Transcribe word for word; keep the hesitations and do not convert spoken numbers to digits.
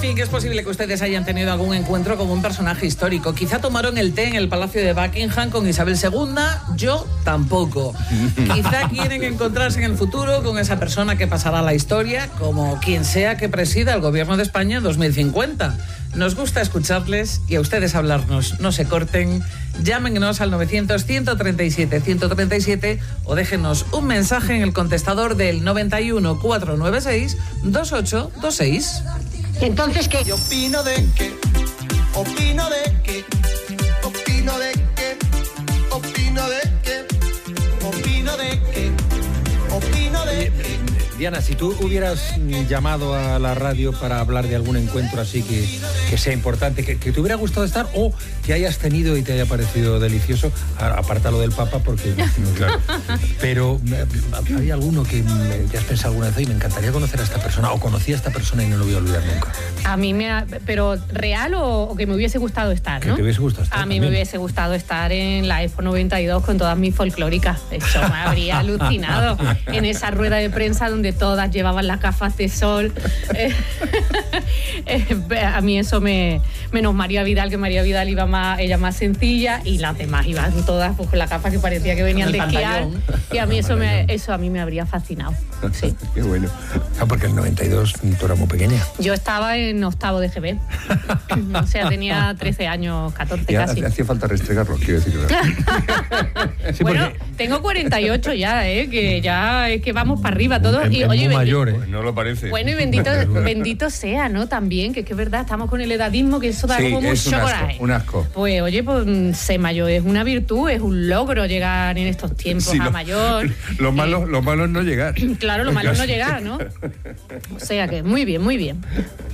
fin, que es posible que ustedes hayan tenido algún encuentro con un personaje histórico. Quizá tomaron el té en el Palacio de Buckingham con Isabel segunda, yo tampoco. Quizá quieren encontrarse en el futuro con esa persona que pasará a la historia como quien sea que presida el gobierno de España en dos mil cincuenta. Nos gusta escucharles y a ustedes hablarnos. No se corten, llámenos al novecientos, ciento treinta y siete, ciento treinta y siete o déjenos un mensaje en el contestador del noventa y uno, cuatrocientos noventa y seis, veintiocho veintiséis. Entonces, ¿qué? Yo opino de que, opino de que, opino de que, opino de que, opino de que, opino de que. Diana, si tú hubieras llamado a la radio para hablar de algún encuentro así que, que sea importante, que, que te hubiera gustado estar o que hayas tenido y te haya parecido delicioso, apártalo del Papa porque no, claro. Pero ¿hay alguno que, que has pensado alguna vez y me encantaría conocer a esta persona o conocí a esta persona y no lo voy a olvidar nunca? A mí me ha, pero real o, o que me hubiese gustado estar, ¿no? Que te hubiese gustado estar. A mí también. me hubiese gustado estar en la Expo noventa y dos con todas mis folclóricas. Eso me habría alucinado en esa rueda de prensa donde todas llevaban las gafas de sol. Eh, eh, a mí eso me... Menos María Vidal, que María Vidal iba más, ella más sencilla, y las demás iban todas pues, con las gafas que parecía que venían de esquiar. Y a mí eso, me, eso a mí me habría fascinado. Sí. Qué bueno. Ah, porque en el noventa y dos tú eras muy pequeña. Yo estaba en octavo de G B. O sea, tenía trece años, catorce ya, casi. Hacía falta restregarlo, quiero decir. Sí, bueno, porque... tengo cuarenta y ocho ya, ¿eh? Que ya es que vamos para arriba todos. En, y, en oye, muy bendi- mayor, ¿eh? Pues no lo parece. Bueno, y bendito, bendito sea, ¿no? También, que es que es verdad, estamos con el edadismo, que eso da Sí, como es mucho un asco, coraje. un asco. Pues, oye, pues ser mayor es una virtud, es un logro llegar en estos tiempos Sí, a lo, mayor. Lo Eh, malo, lo malo es no llegar. Claro, lo malo es no llegar, ¿no? O sea que, muy bien, muy bien.